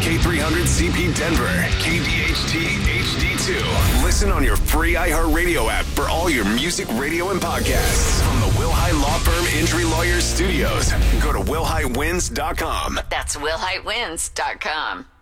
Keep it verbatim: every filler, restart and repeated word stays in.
K three hundred C P Denver, K D H T H D two. Listen on your free iHeartRadio app for all your music, radio, and podcasts. From the Wilhite Law Firm Injury Lawyers Studios, go to wilhite wins dot com. That's wilhite wins dot com.